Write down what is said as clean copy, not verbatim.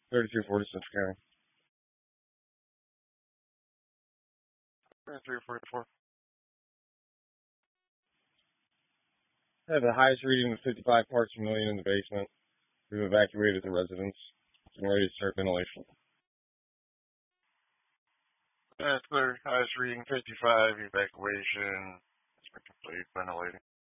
3340 Central County. 3344. I have the highest reading of 55 parts per million in the basement. We've evacuated the residence and ready to start ventilation. Clear. Highest reading 55. Evacuation. It's been complete. Ventilating.